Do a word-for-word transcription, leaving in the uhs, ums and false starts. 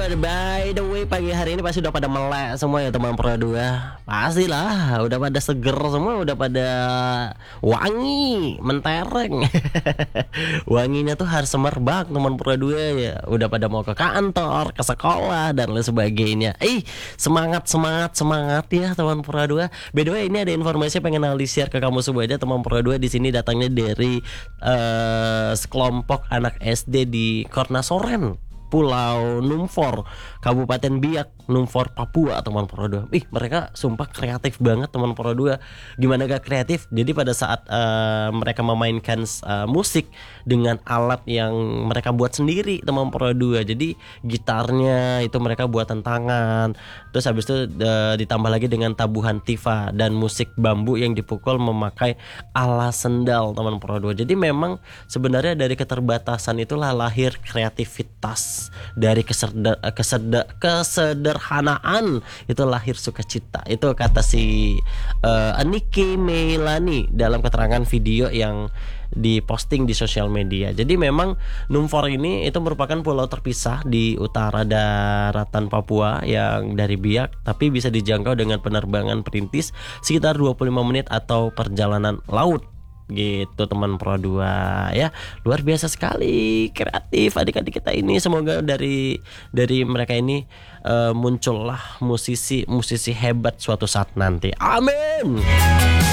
by the way pagi hari ini pasti udah pada melek semua ya teman Pro dua. Pastilah udah pada seger semua, udah pada wangi, mentereng. Wanginya tuh harus semerbak teman Pro dua ya. Udah pada mau ke kantor, ke sekolah dan lain sebagainya. Eh, semangat semangat semangat ya teman Pro dua. By the way ini ada informasi pengen Ali share ke kamu semua aja teman Pro dua. Di sini datangnya dari uh, sekelompok anak S D di Kornasoren, Pulau Numfor, Kabupaten Biak, Numfor, Papua, teman Pro dua. Ih, mereka sumpah kreatif banget teman Pro dua. Gimana gak kreatif? Jadi pada saat uh, mereka memainkan uh, musik dengan alat yang mereka buat sendiri teman Pro dua. Jadi gitarnya itu mereka buatan tangan. Terus habis itu uh, ditambah lagi dengan tabuhan tifa dan musik bambu yang dipukul memakai ala sendal teman Pro dua. Jadi memang sebenarnya dari keterbatasan itulah lahir kreativitas. Dari keseder, keseder, kesederhanaan itu lahir sukacita. Itu kata si uh, Aniki Meilani dalam keterangan video yang diposting di sosial media. Jadi memang Numfor ini itu merupakan pulau terpisah di utara daratan Papua yang dari Biak, tapi bisa dijangkau dengan penerbangan perintis sekitar dua puluh lima menit atau perjalanan laut. Gitu teman Pro dua ya. Luar biasa sekali kreatif adik-adik kita ini. Semoga dari dari mereka ini uh, muncullah musisi musisi hebat suatu saat nanti. Amin.